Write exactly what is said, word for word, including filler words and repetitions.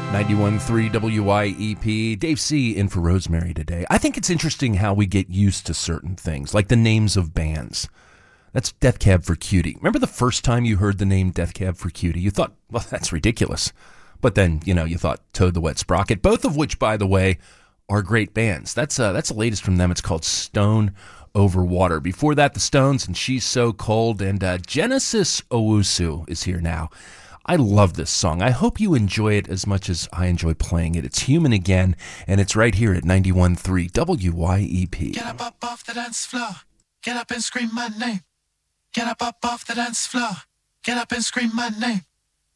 ninety-one point three W Y E P. Dave C. in for Rosemary today. I think it's interesting how we get used to certain things, like the names of bands. That's Death Cab for Cutie. Remember the first time you heard the name Death Cab for Cutie? You thought, well, that's ridiculous. But then, you know, you thought Toad the Wet Sprocket, both of which, by the way, are great bands. That's uh, that's the latest from them. It's called Stone Over Water. Before that, the Stones and She's So Cold, and uh, Genesis Owusu is here now. I love this song. I hope you enjoy it as much as I enjoy playing it. It's Human Again, and it's right here at ninety-one point three W Y E P. Get up, up off the dance floor. Get up and scream my name. Get up, up off the dance floor. Get up and scream my name.